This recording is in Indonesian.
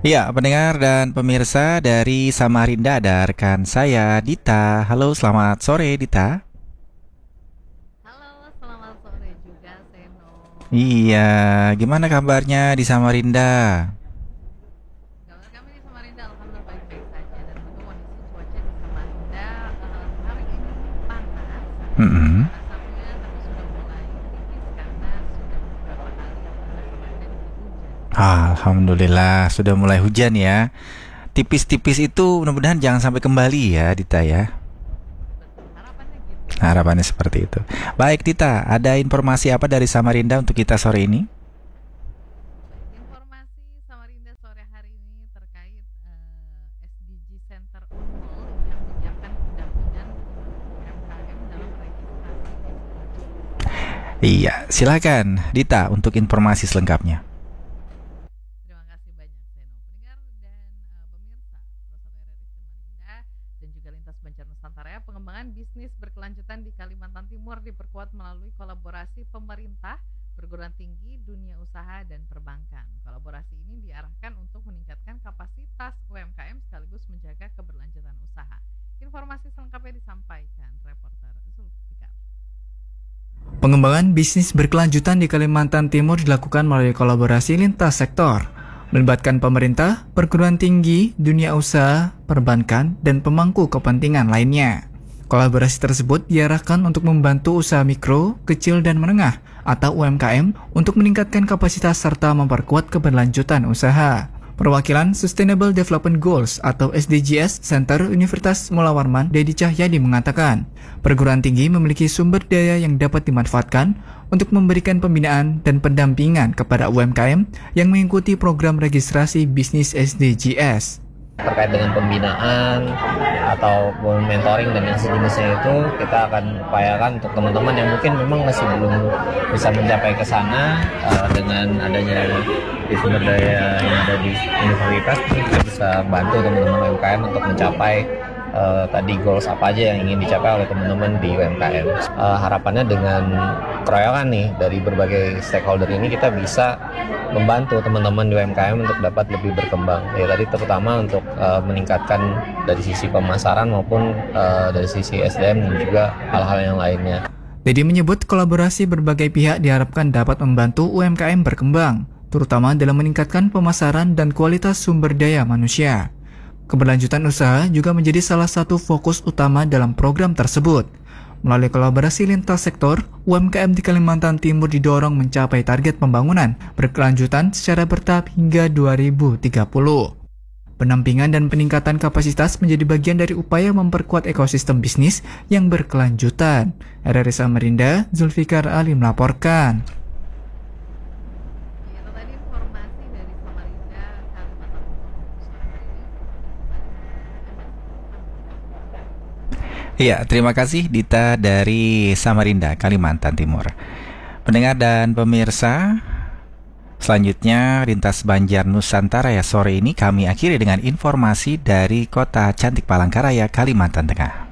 Ya, pendengar dan pemirsa dari Samarinda ada rekan saya Dita. Halo, selamat sore Dita. Halo, selamat sore juga Seno. Iya, gimana kabarnya di Samarinda? Kabar kami di Samarinda alhamdulillah baik-baik saja dan untuk kondisi cuaca di Samarinda hari ini panas, Mm-mm. panas-panasnya tapi sudah mulai tipis karena sudah beberapa kali Samarinda diberi hujan. Alhamdulillah, sudah mulai hujan ya. Tipis-tipis itu mudah-mudahan jangan sampai kembali ya Dita ya. Betul, harapannya gitu. Harapannya seperti itu. Baik Dita, ada informasi apa dari Samarinda untuk kita sore ini? Baik, informasi Samarinda sore hari ini terkait SDG Center Unmul yang menyiapkan pendampingan UMKM dalam registrasi SDG. Iya, silakan Dita untuk informasi selengkapnya. Terima kasih banyak Seno. Pendengar dan pemirsa Pro 1 RRI Samarinda dan juga Lintas Banjar Nusantara, pengembangan bisnis berkelanjutan di Kalimantan Timur diperkuat melalui kolaborasi pemerintah, perguruan tinggi, dunia usaha dan perbankan. Kolaborasi ini diarahkan untuk meningkatkan kapasitas UMKM sekaligus menjaga keberlanjutan usaha. Informasi selengkapnya disampaikan reporter Zulfikar. Pengembangan bisnis berkelanjutan di Kalimantan Timur dilakukan melalui kolaborasi lintas sektor, melibatkan pemerintah, perguruan tinggi, dunia usaha, perbankan, dan pemangku kepentingan lainnya. Kolaborasi tersebut diarahkan untuk membantu usaha mikro, kecil, dan menengah atau UMKM untuk meningkatkan kapasitas serta memperkuat keberlanjutan usaha. Perwakilan Sustainable Development Goals atau SDGs Center Universitas Mula Warman Dedi Cahyadi mengatakan, perguruan tinggi memiliki sumber daya yang dapat dimanfaatkan untuk memberikan pembinaan dan pendampingan kepada UMKM yang mengikuti program registrasi bisnis SDGs. Terkait dengan pembinaan atau mentoring dan yang sejenisnya itu kita akan upayakan untuk teman-teman yang mungkin memang masih belum bisa mencapai ke sana dengan adanya di sumber daya yang ada di universitas, kita bisa bantu teman-teman UMKM untuk mencapai tadi goals apa aja yang ingin dicapai oleh teman-teman di UMKM. Harapannya dengan keroyokan nih dari berbagai stakeholder ini kita bisa membantu teman-teman di UMKM untuk dapat lebih berkembang. Ya tadi terutama untuk meningkatkan dari sisi pemasaran maupun dari sisi SDM dan juga hal-hal yang lainnya. Dedi menyebut kolaborasi berbagai pihak diharapkan dapat membantu UMKM berkembang, terutama dalam meningkatkan pemasaran dan kualitas sumber daya manusia. Keberlanjutan usaha juga menjadi salah satu fokus utama dalam program tersebut. Melalui kolaborasi lintas sektor, UMKM di Kalimantan Timur didorong mencapai target pembangunan berkelanjutan secara bertahap hingga 2030. Pendampingan dan peningkatan kapasitas menjadi bagian dari upaya memperkuat ekosistem bisnis yang berkelanjutan. RRI Samarinda, Zulfikar Ali melaporkan. Itu tadi informasi dari Samarinda, Kalimantan Timur sore hari ini. Iya, terima kasih Dita dari Samarinda, Kalimantan Timur. Pendengar dan pemirsa, selanjutnya Lintas Banjar Nusantara ya sore ini kami akhiri dengan informasi dari Kota Cantik Palangkaraya, Kalimantan Tengah.